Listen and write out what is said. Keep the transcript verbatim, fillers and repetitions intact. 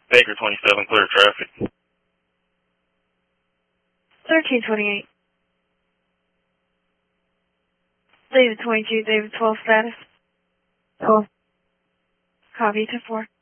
Baker twenty-seven, clear traffic. thirteen twenty-eight. David twenty-two, David twelve status. twelve. Copy, ten four.